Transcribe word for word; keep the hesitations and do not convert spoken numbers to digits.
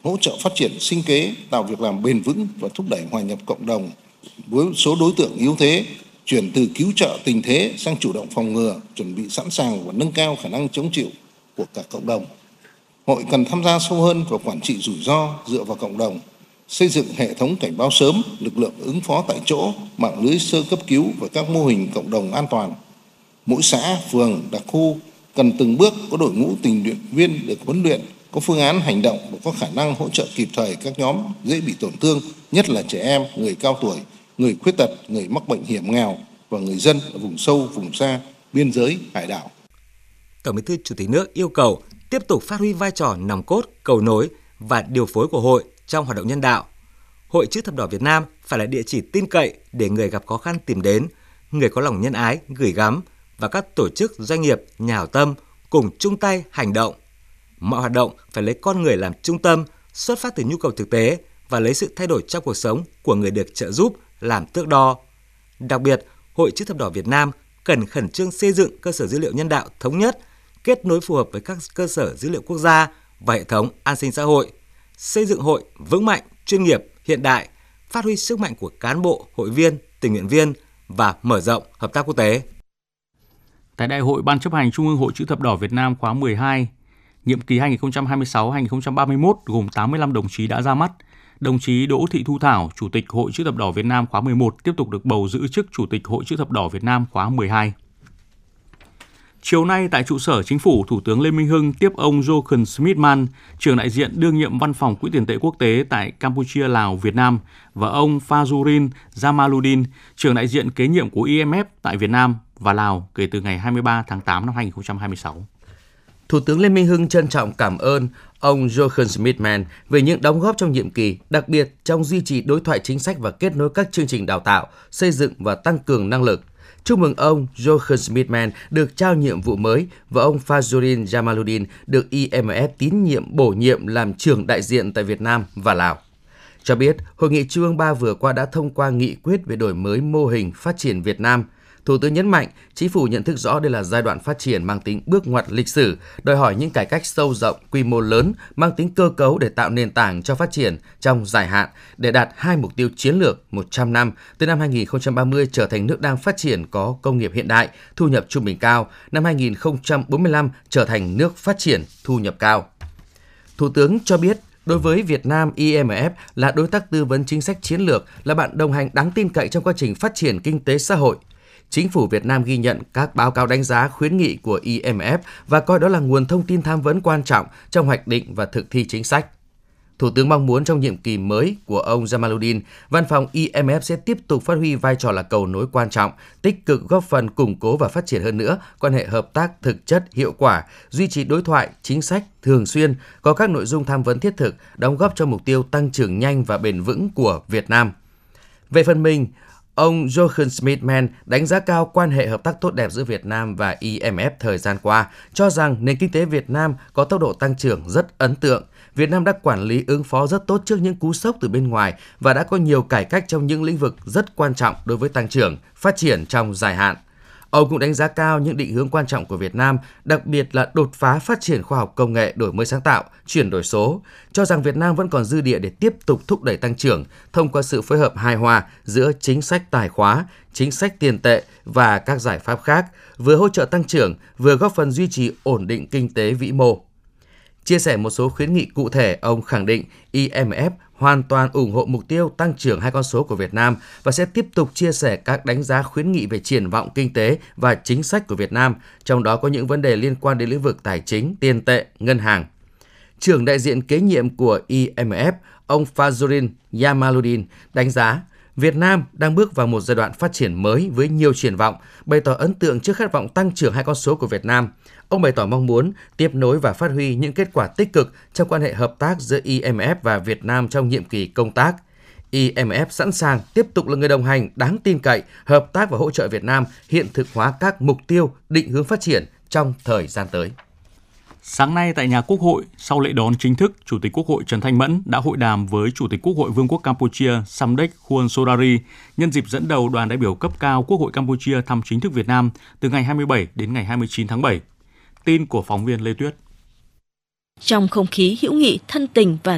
hỗ trợ phát triển sinh kế, tạo việc làm bền vững và thúc đẩy hòa nhập cộng đồng với số đối tượng yếu thế, chuyển từ cứu trợ tình thế sang chủ động phòng ngừa, chuẩn bị sẵn sàng và nâng cao khả năng chống chịu của cả cộng đồng. Hội cần tham gia sâu hơn vào quản trị rủi ro dựa vào cộng đồng, xây dựng hệ thống cảnh báo sớm, lực lượng ứng phó tại chỗ, mạng lưới sơ cấp cứu và các mô hình cộng đồng an toàn. Mỗi xã, phường, đặc khu cần từng bước có đội ngũ tình nguyện viên được huấn luyện, có phương án hành động và có khả năng hỗ trợ kịp thời các nhóm dễ bị tổn thương, nhất là trẻ em, người cao tuổi, người khuyết tật, người mắc bệnh hiểm nghèo và người dân ở vùng sâu, vùng xa, biên giới, hải đảo. Tổng Bí thư Chủ tịch nước yêu cầu tiếp tục phát huy vai trò nòng cốt, cầu nối và điều phối của hội trong hoạt động nhân đạo. Hội Chữ Thập Đỏ Việt Nam phải là địa chỉ tin cậy để người gặp khó khăn tìm đến, người có lòng nhân ái gửi gắm và các tổ chức, doanh nghiệp, nhà hảo tâm cùng chung tay hành động. Mọi hoạt động phải lấy con người làm trung tâm, xuất phát từ nhu cầu thực tế và lấy sự thay đổi trong cuộc sống của người được trợ giúp làm thước đo. Đặc biệt, Hội Chữ Thập Đỏ Việt Nam cần khẩn trương xây dựng cơ sở dữ liệu nhân đạo thống nhất, kết nối phù hợp với các cơ sở dữ liệu quốc gia và hệ thống an sinh xã hội, xây dựng hội vững mạnh, chuyên nghiệp, hiện đại, phát huy sức mạnh của cán bộ, hội viên, tình nguyện viên và mở rộng hợp tác quốc tế. Tại Đại hội Ban chấp hành Trung ương Hội Chữ Thập Đỏ Việt Nam khóa mười hai, nhiệm kỳ hai nghìn không trăm hai mươi sáu đến hai nghìn không trăm ba mươi mốt gồm tám mươi lăm đồng chí đã ra mắt. Đồng chí Đỗ Thị Thu Thảo, Chủ tịch Hội Chữ Thập Đỏ Việt Nam khóa mười một tiếp tục được bầu giữ chức Chủ tịch Hội Chữ Thập Đỏ Việt Nam khóa mười hai. Chiều nay tại trụ sở Chính phủ, Thủ tướng Lê Minh Hưng tiếp ông Jochen Schmidtmann, trưởng đại diện đương nhiệm Văn phòng Quỹ tiền tệ quốc tế tại Campuchia, Lào, Việt Nam và ông Fazludin Jamaluddin, trưởng đại diện kế nhiệm của i em ép tại Việt Nam và Lào kể từ ngày hai mươi ba tháng tám năm hai nghìn không trăm hai mươi sáu. Thủ tướng Lê Minh Hưng trân trọng cảm ơn ông Jochen Schmidtmann về những đóng góp trong nhiệm kỳ, đặc biệt trong duy trì đối thoại chính sách và kết nối các chương trình đào tạo, xây dựng và tăng cường năng lực. Chúc mừng ông Jochen Schmidtmann được trao nhiệm vụ mới và ông Fazludin Jamaluddin được i em ép tín nhiệm bổ nhiệm làm trưởng đại diện tại Việt Nam và Lào. Cho biết, Hội nghị Trung ương ba vừa qua đã thông qua nghị quyết về đổi mới mô hình phát triển Việt Nam. Thủ tướng nhấn mạnh, Chính phủ nhận thức rõ đây là giai đoạn phát triển mang tính bước ngoặt lịch sử, đòi hỏi những cải cách sâu rộng, quy mô lớn, mang tính cơ cấu để tạo nền tảng cho phát triển trong dài hạn, để đạt hai mục tiêu chiến lược một trăm năm, từ năm hai nghìn không trăm ba mươi trở thành nước đang phát triển có công nghiệp hiện đại, thu nhập trung bình cao, năm hai nghìn không trăm bốn mươi lăm trở thành nước phát triển, thu nhập cao. Thủ tướng cho biết, đối với Việt Nam, i em ép là đối tác tư vấn chính sách chiến lược, là bạn đồng hành đáng tin cậy trong quá trình phát triển kinh tế xã hội. Chính phủ Việt Nam ghi nhận các báo cáo đánh giá khuyến nghị của i em ép và coi đó là nguồn thông tin tham vấn quan trọng trong hoạch định và thực thi chính sách. Thủ tướng mong muốn trong nhiệm kỳ mới của ông Jamaluddin, Văn phòng i em ép sẽ tiếp tục phát huy vai trò là cầu nối quan trọng, tích cực góp phần củng cố và phát triển hơn nữa quan hệ hợp tác thực chất, hiệu quả, duy trì đối thoại, chính sách thường xuyên, có các nội dung tham vấn thiết thực, đóng góp cho mục tiêu tăng trưởng nhanh và bền vững của Việt Nam. Về phần mình, ông Jochen Schmidtmann đánh giá cao quan hệ hợp tác tốt đẹp giữa Việt Nam và i em ép thời gian qua, cho rằng nền kinh tế Việt Nam có tốc độ tăng trưởng rất ấn tượng. Việt Nam đã quản lý ứng phó rất tốt trước những cú sốc từ bên ngoài và đã có nhiều cải cách trong những lĩnh vực rất quan trọng đối với tăng trưởng, phát triển trong dài hạn. Ông cũng đánh giá cao những định hướng quan trọng của Việt Nam, đặc biệt là đột phá phát triển khoa học công nghệ, đổi mới sáng tạo, chuyển đổi số, cho rằng Việt Nam vẫn còn dư địa để tiếp tục thúc đẩy tăng trưởng thông qua sự phối hợp hài hòa giữa chính sách tài khóa, chính sách tiền tệ và các giải pháp khác, vừa hỗ trợ tăng trưởng, vừa góp phần duy trì ổn định kinh tế vĩ mô. Chia sẻ một số khuyến nghị cụ thể, ông khẳng định i em ép hoàn toàn ủng hộ mục tiêu tăng trưởng hai con số của Việt Nam và sẽ tiếp tục chia sẻ các đánh giá khuyến nghị về triển vọng kinh tế và chính sách của Việt Nam, trong đó có những vấn đề liên quan đến lĩnh vực tài chính, tiền tệ, ngân hàng. Trưởng đại diện kế nhiệm của i em ép, ông Fazludin Jamaluddin đánh giá Việt Nam đang bước vào một giai đoạn phát triển mới với nhiều triển vọng, bày tỏ ấn tượng trước khát vọng tăng trưởng hai con số của Việt Nam. Ông bày tỏ mong muốn tiếp nối và phát huy những kết quả tích cực trong quan hệ hợp tác giữa i em ép và Việt Nam trong nhiệm kỳ công tác. i em ép sẵn sàng tiếp tục là người đồng hành đáng tin cậy, hợp tác và hỗ trợ Việt Nam hiện thực hóa các mục tiêu, định hướng phát triển trong thời gian tới. Sáng nay tại nhà Quốc hội, sau lễ đón chính thức, Chủ tịch Quốc hội Trần Thanh Mẫn đã hội đàm với Chủ tịch Quốc hội Vương quốc Campuchia Samdech Khuôn Sodari nhân dịp dẫn đầu đoàn đại biểu cấp cao Quốc hội Campuchia thăm chính thức Việt Nam từ ngày hai mươi bảy đến ngày hai mươi chín tháng bảy. Tin của phóng viên Lê Tuyết. Trong không khí hữu nghị, thân tình và